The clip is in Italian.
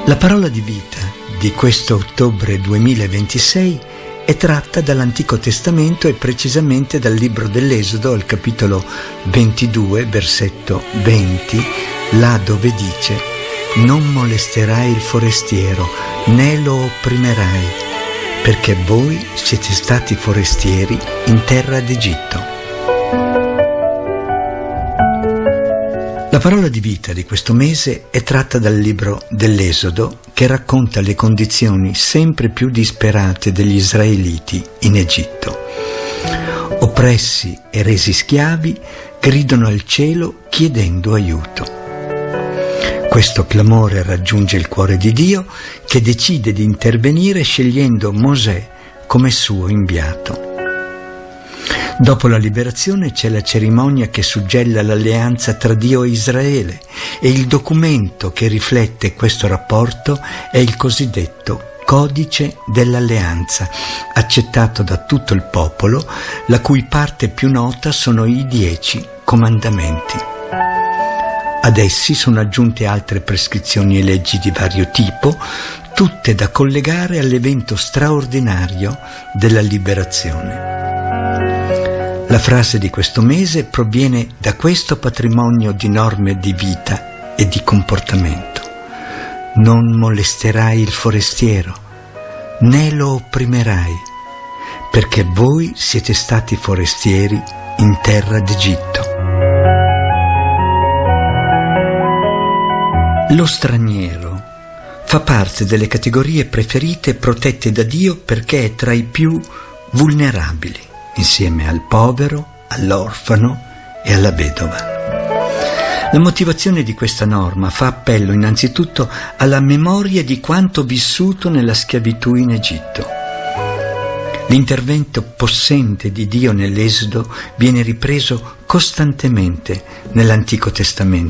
La parola di vita di questo ottobre 2026 è tratta dall'Antico Testamento e precisamente dal libro dell'Esodo al capitolo 22, versetto 20, là dove dice: «Non molesterai il forestiero, né lo opprimerai, perché voi siete stati forestieri in terra d'Egitto». La parola di vita di questo mese è tratta dal libro dell'Esodo, che racconta le condizioni sempre più disperate degli israeliti in Egitto. Oppressi e resi schiavi, gridano al cielo chiedendo aiuto. Questo clamore raggiunge il cuore di Dio, che decide di intervenire scegliendo Mosè come suo inviato. Dopo la liberazione c'è la cerimonia che suggella l'alleanza tra Dio e Israele, e il documento che riflette questo rapporto è il cosiddetto Codice dell'Alleanza, accettato da tutto il popolo, la cui parte più nota sono i 10 comandamenti. Ad essi sono aggiunte altre prescrizioni e leggi di vario tipo, tutte da collegare all'evento straordinario della liberazione. La frase di questo mese proviene da questo patrimonio di norme di vita e di comportamento. Non molesterai il forestiero, né lo opprimerai, perché voi siete stati forestieri in terra d'Egitto. Lo straniero fa parte delle categorie preferite e protette da Dio perché è tra i più vulnerabili, insieme al povero, all'orfano e alla vedova. La motivazione di questa norma fa appello innanzitutto alla memoria di quanto vissuto nella schiavitù in Egitto. L'intervento possente di Dio nell'Esodo viene ripreso costantemente nell'Antico Testamento.